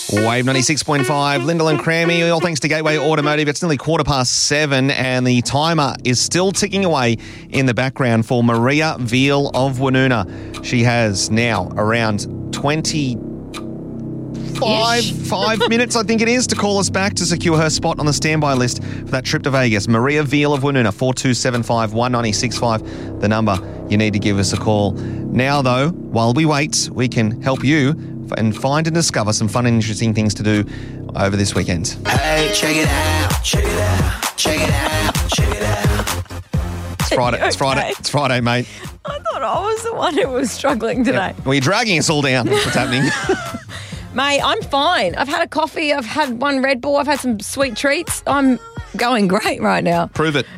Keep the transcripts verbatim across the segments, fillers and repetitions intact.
Wave ninety-six point five, Lyndall and Crammy, all thanks to Gateway Automotive. It's nearly quarter past seven and the timer is still ticking away in the background for Maria Veal of Woonona. She has now around twenty-five five minutes, I think it is, to call us back to secure her spot on the standby list for that trip to Vegas. Maria Veal of Woonona, four two seven five, one nine six five, the number you need to give us a call. Now, though, while we wait, we can help you and find and discover some fun and interesting things to do over this weekend. Hey, check it out, check it out, check it out, check it out. It's Friday, it's Friday, it's Friday, mate. I thought I was the one who was struggling today. Well, you're dragging us all down. That's what's happening. Mate, I'm fine. I've had a coffee. I've had one Red Bull. I've had some sweet treats. I'm going great right now. Prove it.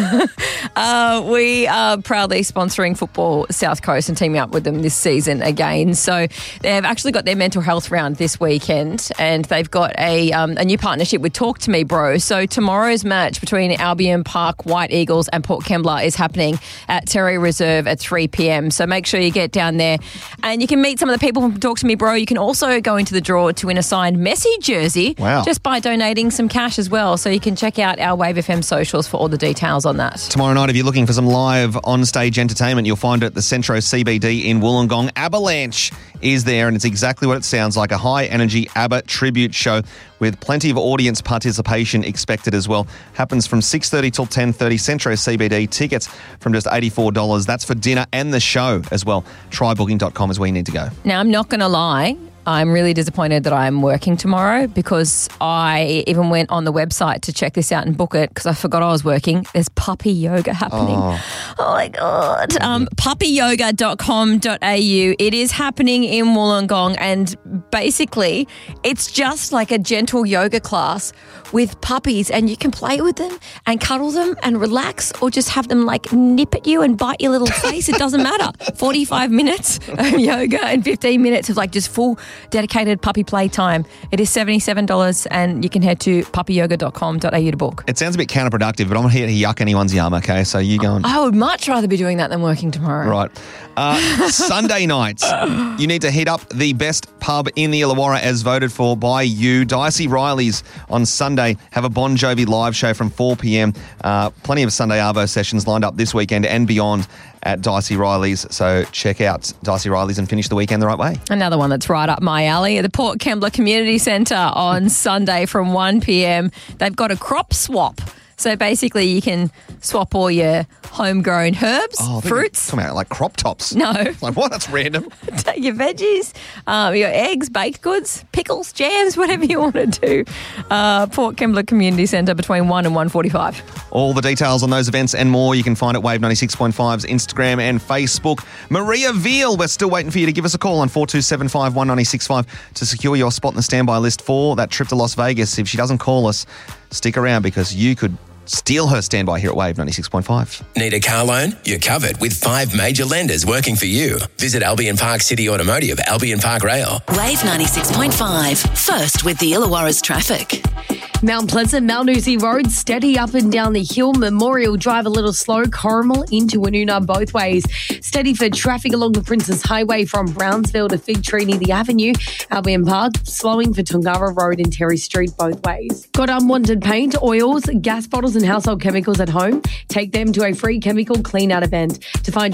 uh, we are proudly sponsoring Football South Coast and teaming up with them this season again. So they've actually got their mental health round this weekend and they've got a um, a new partnership with Talk to Me Bro. So tomorrow's match between Albion Park White Eagles and Port Kembla is happening at Terry Reserve at three p.m. So make sure you get down there and you can meet some of the people from Talk to Me Bro. You can also go into the draw to win a signed Messi jersey. Wow. Just by donating some cash as well. So you can check out our Wave F M socials for all the details on that. Tomorrow night, if you're looking for some live on-stage entertainment, you'll find it at the Centro C B D in Wollongong. Avalanche is there, and it's exactly what it sounds like, a high-energy ABBA tribute show with plenty of audience participation expected as well. Happens from six thirty till ten thirty, Centro C B D. Tickets from just eighty-four dollars. That's for dinner and the show as well. try booking dot com is where you need to go. Now, I'm not going to lie. I'm really disappointed that I'm working tomorrow because I even went on the website to check this out and book it because I forgot I was working. There's puppy yoga happening. Oh, oh my God. Um, puppy yoga dot com dot a u. It is happening in Wollongong and basically it's just like a gentle yoga class with puppies and you can play with them and cuddle them and relax or just have them like nip at you and bite your little face. It doesn't matter. forty-five minutes of yoga and fifteen minutes of like just full dedicated puppy play time. It is seventy-seven dollars and you can head to puppy yoga dot com dot a u to book. It sounds a bit counterproductive, but I'm not here to yuck anyone's yum, okay? So you go on. I would much rather be doing that than working tomorrow. Right. Uh, Sunday night, you need to hit up the best pub in the Illawarra as voted for by you. Dicey Riley's on Sunday have a Bon Jovi live show from four p.m. Uh, plenty of Sunday Arvo sessions lined up this weekend and beyond at Dicey Riley's. So check out Dicey Riley's and finish the weekend the right way. Another one that's right up my alley at the Port Kembla Community Centre on Sunday from one p.m. They've got a crop swap. So basically you can swap all your homegrown herbs, oh, fruits. Come out like crop tops. No. Like what? That's random. Take your veggies, um, your eggs, baked goods, pickles, jams, whatever you want to do. Uh, Port Kembla Community Centre between one and one forty-five. All the details on those events and more you can find at Wave ninety-six point five's Instagram and Facebook. Maria Veal, we're still waiting for you to give us a call on four two seven five, one nine six five to secure your spot in the standby list for that trip to Las Vegas. If she doesn't call us, stick around because you could steal her standby here at Wave ninety-six point five. Need a car loan? You're covered with five major lenders working for you. Visit Albion Park City Automotive, Albion Park Rail. Wave ninety-six point five. First with the Illawarra's traffic. Mount Pleasant, Malnousi Road, steady up and down the hill. Memorial Drive a little slow. Corrimal into Woonona both ways. Steady for traffic along the Princes Highway from Brownsville to Fig Tree near the Avenue. Albion Park, slowing for Tongara Road and Terry Street both ways. Got unwanted paint, oils, gas bottles and household chemicals at home? Take them to a free chemical clean out event. To find